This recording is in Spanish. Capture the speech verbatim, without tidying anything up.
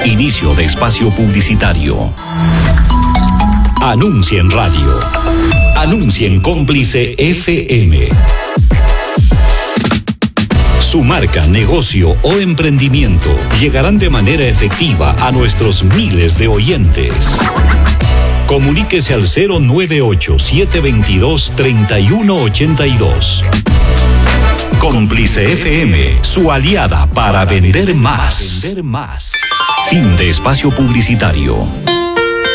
Inicio de espacio publicitario. Anuncien radio. Anuncien Cómplice F M. Su marca, negocio o emprendimiento llegarán de manera efectiva a nuestros miles de oyentes. Comuníquese al cero nueve ocho, siete dos dos, tres uno ocho dos. Cómplice F M, su aliada para vender más. Fin de espacio publicitario.